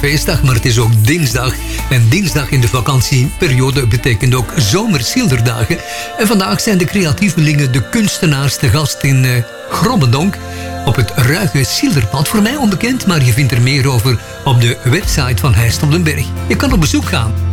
feestdag, maar het is ook dinsdag. En dinsdag in de vakantieperiode betekent ook zomerschilderdagen. En vandaag zijn de creatievelingen, de kunstenaars, te gast in Grobbendonk op het Ruige Schilderpad. Voor mij onbekend, maar je vindt er meer over op de website van Heist op den Berg. Je kan op bezoek gaan.